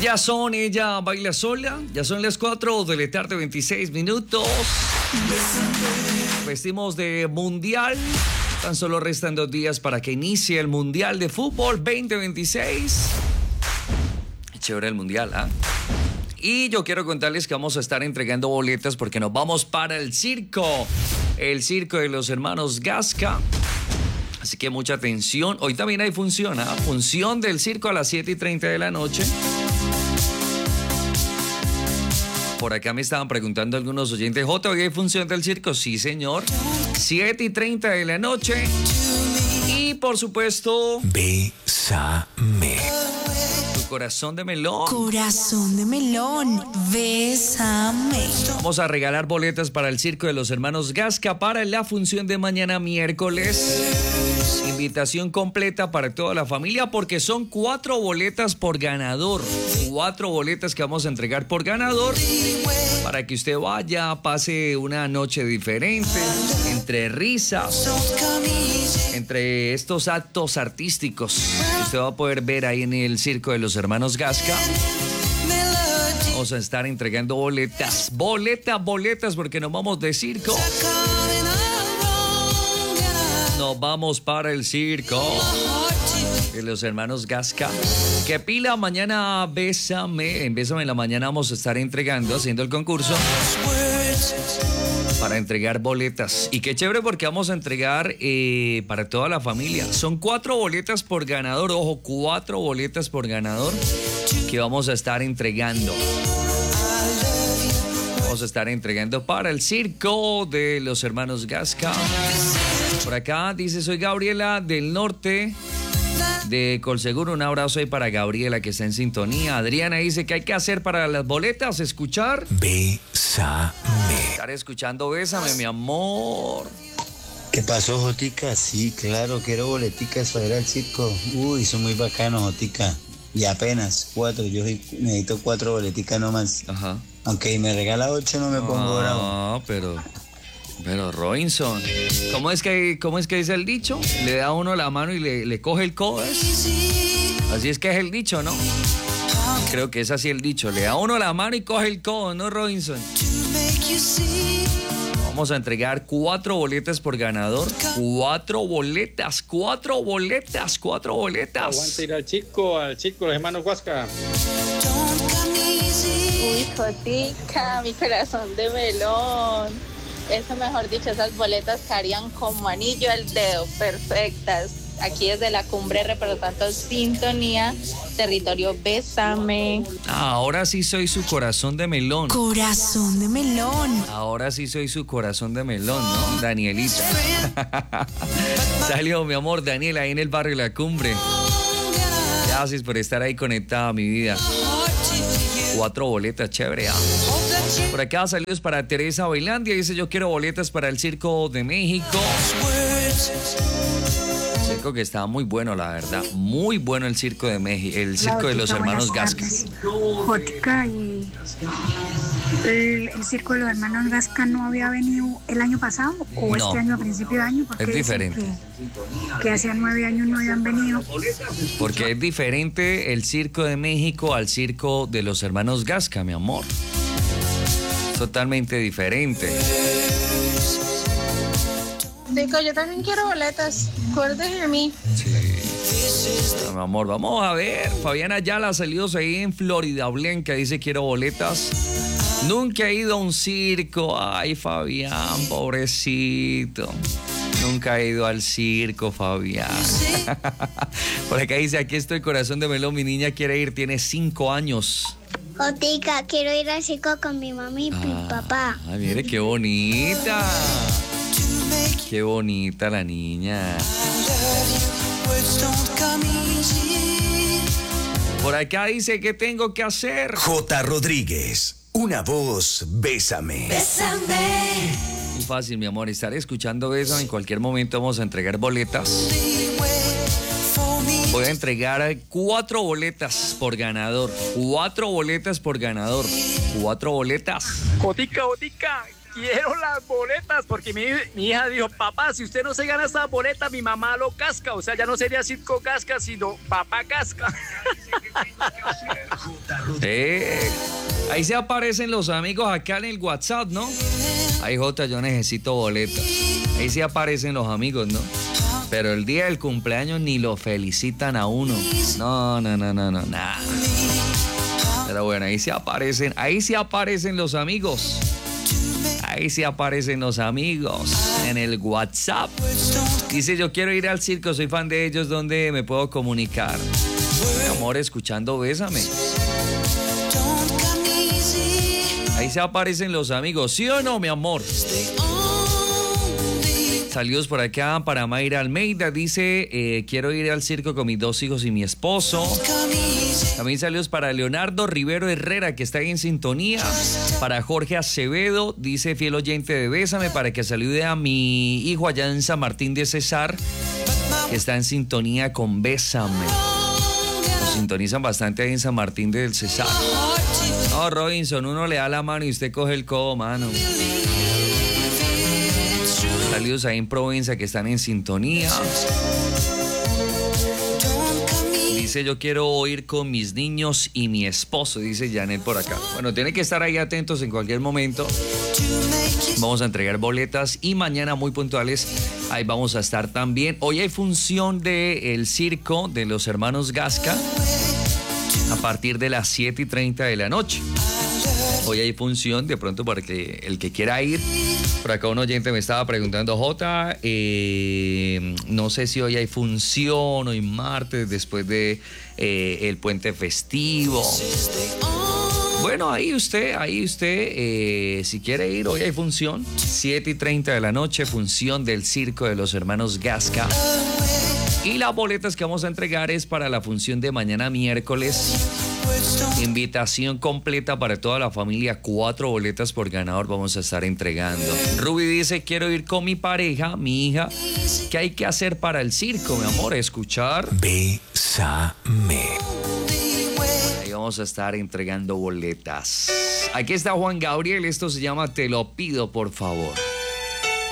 Ella baila sola. Ya son las 4 de la tarde, 26 minutos. Vestimos de mundial. Tan solo restan 2 días para que inicie el Mundial de Fútbol 2026. Chévere el mundial, ¿ah? Y yo quiero contarles que vamos a estar entregando boletas porque nos vamos para el circo. El circo de los hermanos Gasca. Así que mucha atención. Hoy también hay función, ¿ah? Función del circo a las 7:30 de la noche. Por acá me estaban preguntando algunos oyentes, Jota, ¿hoy hay función del circo? Sí, señor. 7:30 de la noche. Y por supuesto, Bésame. Tu corazón de melón. Corazón de melón, bésame. Vamos a regalar boletas para el circo de los hermanos Gasca para la función de mañana miércoles. Invitación completa para toda la familia porque son 4 boletas por ganador. 4 boletas que vamos a entregar por ganador para que usted vaya, pase una noche diferente, entre risas, entre estos actos artísticos que usted va a poder ver ahí en el circo de los hermanos Gasca. Vamos a estar entregando boletas, boletas porque nos vamos de circo. Nos vamos para el circo de los hermanos Gasca. Que pila, mañana Bésame. En Bésame en la mañana vamos a estar entregando, haciendo el concurso para entregar boletas. Y qué chévere porque vamos a entregar para toda la familia. Son 4 boletas por ganador. Ojo, 4 boletas por ganador que vamos a estar entregando. Vamos a estar entregando para el circo de los hermanos Gasca. Por acá dice, soy Gabriela del norte de Colseguro. Un abrazo ahí para Gabriela que está en sintonía. Adriana dice, ¿qué hay que hacer para las boletas? Escuchar. Bésame. Estar escuchando Bésame, mi amor. ¿Qué pasó, Jotica? Sí, claro, quiero boleticas para ir al circo. Uy, son muy bacanos, Jotica. Y apenas 4, yo necesito 4 boleticas nomás. Ajá. Aunque me regala 8 no me pongo bravo. No, pero Robinson, ¿cómo es que dice el dicho? Le da a uno la mano y le coge el codo, ¿es? Así es que es el dicho, ¿no? Creo que es así el dicho. Le da a uno la mano y coge el codo, ¿no, Robinson? Vamos a entregar 4 boletas por ganador. 4 boletas. Aguanta ir al circo, los hermanos Gasca. Uy, Jotica, mi corazón de melón. Eso, mejor dicho, esas boletas caerían como anillo al dedo, perfectas. Aquí desde la cumbre representando sintonía, territorio Bésame. Ahora sí soy su corazón de melón. Corazón de melón. Ahora sí soy su corazón de melón, ¿no? Danielita. Salió, mi amor, Daniela, ahí en el barrio La Cumbre. Gracias por estar ahí conectada, mi vida. 4 boletas, chévere. Por acá saludos para Teresa Bailandia. Dice, yo quiero boletas para el Circo de México. Circo que está muy bueno, la verdad. Muy bueno el Circo de México. El Circo de los hermanos Gasca. Jotica, y el Circo de los hermanos Gasca no había venido el año pasado o No. este año a principio de año, porque Es diferente. que hacía 9 años no habían venido. Porque es diferente el Circo de México al Circo de los hermanos Gasca, mi amor. Totalmente diferente. Digo, yo también quiero boletas. Acuérdese de mí. Sí. Mi amor, vamos a ver. Fabiana Ayala, saludos ahí en Florida Blanca. Dice, quiero boletas. Nunca he ido a un circo. Ay, Fabián, pobrecito. Nunca he ido al circo, Fabián. Por acá dice, aquí estoy, corazón de melón. Mi niña quiere ir, tiene 5 años. Jotica, quiero ir al circo con mi mamá y mi papá. Ay, mire, qué bonita. Qué bonita la niña. Por acá dice, ¿qué tengo que hacer? J. Rodríguez, una voz, bésame. Muy fácil, mi amor, estar escuchando eso. En cualquier momento vamos a entregar boletas. Voy a entregar 4 boletas por ganador. 4 boletas por ganador. 4 boletas. Jotica, quiero las boletas, porque mi hija dijo, papá, si usted no se gana esta boleta, mi mamá lo casca. O sea, ya no sería Circo Gasca, sino Papá Casca. Ahí se aparecen los amigos acá en el WhatsApp, ¿no? Ay, Jota, yo necesito boletas. Ahí se aparecen los amigos, ¿no? Pero el día del cumpleaños ni lo felicitan a uno. No, nada. Pero bueno, ahí se aparecen los amigos. Ahí se aparecen los amigos en el WhatsApp. Dice, yo quiero ir al circo, soy fan de ellos, ¿dónde me puedo comunicar? Mi amor, escuchando Bésame. Ahí se aparecen los amigos, ¿sí o no, mi amor? Saludos por acá para Mayra Almeida, dice, quiero ir al circo con mis 2 hijos y mi esposo. También saludos para Leonardo Rivero Herrera, que está ahí en sintonía. Para Jorge Acevedo, dice, fiel oyente de Bésame, para que salude a mi hijo allá en San Martín de Cesar, que está en sintonía con Bésame. Nos sintonizan bastante ahí en San Martín del Cesar. No, Robinson, uno le da la mano y usted coge el codo, mano. Saludos ahí en Provenza, que están en sintonía. Dice, yo quiero ir con mis niños y mi esposo, dice Janet por acá. Bueno, tienen que estar ahí atentos en cualquier momento. Vamos a entregar boletas y mañana muy puntuales ahí vamos a estar también. Hoy hay función del circo de los hermanos Gasca a partir de las 7:30 de la noche. Hoy hay función, de pronto para que el que quiera ir. Por acá un oyente me estaba preguntando, Jota, no sé si hoy hay función, hoy martes, después de el puente festivo. Bueno, ahí usted, si quiere ir, hoy hay función, 7:30 de la noche, función del circo de los hermanos Gasca. Y las boletas que vamos a entregar es para la función de mañana miércoles. Invitación completa para toda la familia, 4 boletas por ganador vamos a estar entregando. Ruby dice, quiero ir con mi pareja, mi hija. ¿Qué hay que hacer para el circo, mi amor? Escuchar. Bésame. Ahí vamos a estar entregando boletas. Aquí está Juan Gabriel, esto se llama Te lo pido, por favor.